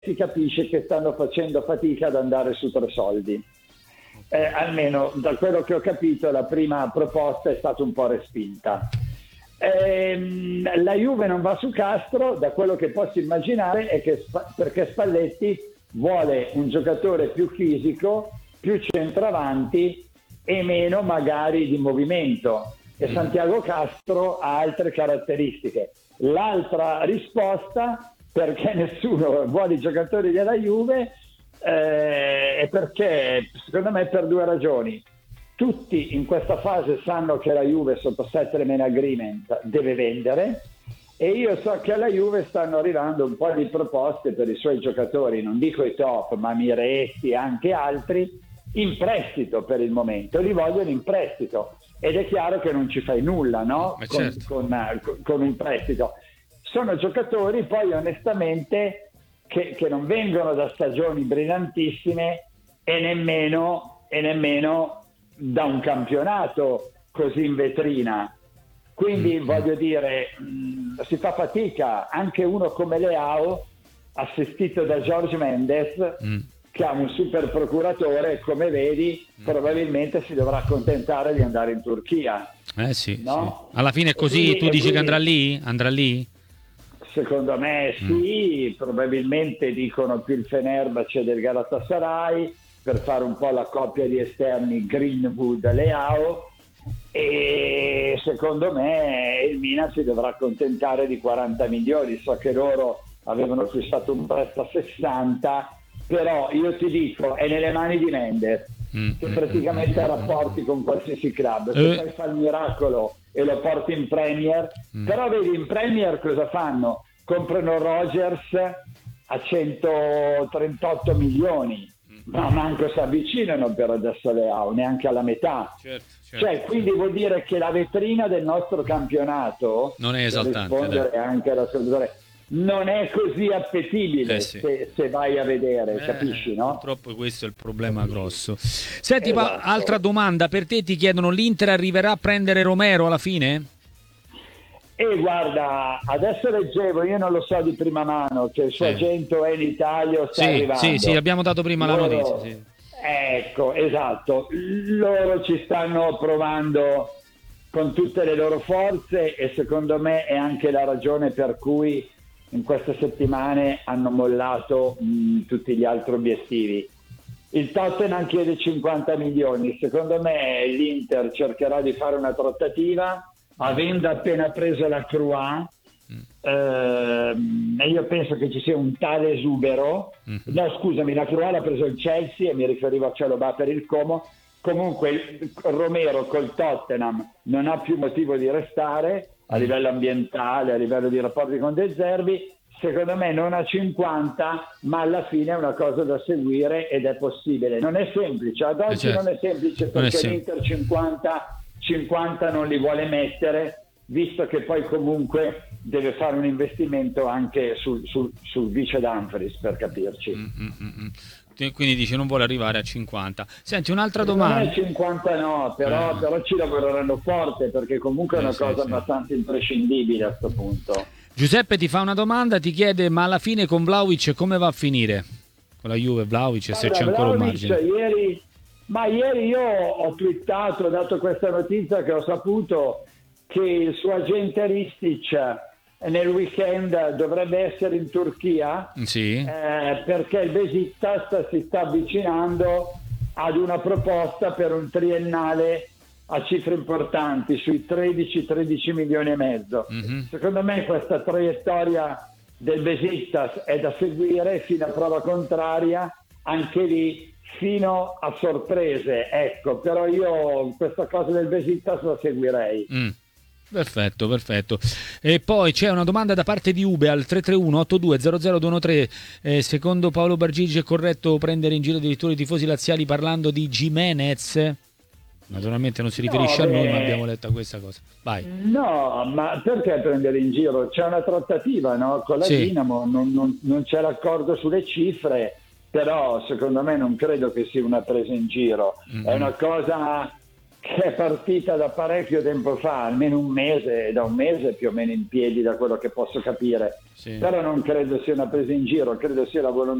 si capisce che stanno facendo fatica ad andare su 3 soldi. Almeno da quello che ho capito la prima proposta è stata un po' respinta. La Juve non va su Castro, da quello che posso immaginare è che perché Spalletti vuole un giocatore più fisico, più centravanti e meno magari di movimento, e Santiago Castro ha altre caratteristiche. L'altra risposta, perché nessuno vuole i giocatori della Juve, è perché secondo me per 2 ragioni. Tutti in questa fase sanno che la Juve sotto settlement agreement deve vendere, e io so che alla Juve stanno arrivando un po' di proposte per i suoi giocatori, non dico i top, ma Miretti e anche altri, in prestito per il momento, li vogliono in prestito, ed è chiaro che non ci fai nulla, no? Con un prestito. Sono giocatori poi onestamente che non vengono da stagioni brillantissime e nemmeno da un campionato così in vetrina. Quindi voglio dire, si fa fatica. Anche uno come Leao, assistito da Jorge Mendes, che ha un super procuratore, come vedi, probabilmente si dovrà accontentare di andare in Turchia. Sì, no? Sì. Alla fine è così, tu dici che andrà lì? Andrà lì? Secondo me sì, probabilmente dicono più il Fenerbahce del Galatasaray, per fare un po' la coppia di esterni Greenwood-Leao, e secondo me il Milan si dovrà accontentare di 40 milioni. So che loro avevano fissato un prezzo a 60, però io ti dico, è nelle mani di Mendes, che praticamente ha rapporti con qualsiasi club. Se poi fa il miracolo e lo porti in Premier, però vedi in Premier cosa fanno? Comprano Rodgers a 138 milioni, ma manco si avvicinano per adesso Leao, neanche alla metà. Certo. Cioè, quindi vuol dire che la vetrina del nostro campionato non è esaltante, per rispondere anche alla sua, non è così appetibile, se vai a vedere, capisci, no? Purtroppo questo è il problema grosso. Senti, altra domanda per te, ti chiedono: l'Inter arriverà a prendere Romero alla fine? Guarda, adesso leggevo, io non lo so di prima mano, che il suo agente è in Italia, sta arrivando. Sì, abbiamo dato prima la notizia. Sì. Ecco, esatto. Loro ci stanno provando con tutte le loro forze, e secondo me è anche la ragione per cui in queste settimane hanno mollato tutti gli altri obiettivi. Il Tottenham chiede 50 milioni, secondo me l'Inter cercherà di fare una trattativa, avendo appena preso la Croix, e io penso che ci sia un tale esubero. No, scusami, la Croix l'ha preso il Chelsea e mi riferivo a Chalobah per il Como. Comunque Romero col Tottenham non ha più motivo di restare a livello ambientale, a livello di rapporti con De Zerbi. Secondo me non a 50, ma alla fine è una cosa da seguire ed è possibile. Non è semplice, ad oggi non è semplice, perché l'Inter 50 non li vuole mettere, visto che poi comunque deve fare un investimento anche sul vice Dumfries, per capirci. Quindi dice non vuole arrivare a 50. Senti, un'altra domanda. Non è 50 no, però ci lavoreranno forte, perché comunque è una cosa abbastanza imprescindibile a questo punto. Giuseppe ti fa una domanda, ti chiede: ma alla fine con Vlahovic come va a finire? Con la Juve Vlahovic, se c'è ancora un margine. Ieri io ho twittato, ho dato questa notizia, che ho saputo che il suo agente Ristic nel weekend dovrebbe essere in Turchia, perché il Besiktas si sta avvicinando ad una proposta per un triennale a cifre importanti, sui 13 milioni e mezzo. Secondo me questa traiettoria del Besiktas è da seguire fino a prova contraria, anche lì fino a sorprese, ecco. Però io questa cosa del Besiktas la seguirei. Perfetto. E poi c'è una domanda da parte di Ube al 331-8200-213. Secondo Paolo Bargigi è corretto prendere in giro addirittura i tifosi laziali parlando di Gimenez? Naturalmente non si riferisce a noi, ma abbiamo letto questa cosa. Vai. No, ma perché prendere in giro? C'è una trattativa, no? Con la Dinamo, non c'è l'accordo sulle cifre, però secondo me non credo che sia una presa in giro. È una cosa che è partita da parecchio tempo fa, almeno un mese, da un mese più o meno in piedi, da quello che posso capire. Sì. Però non credo sia una presa in giro, credo sia la volontà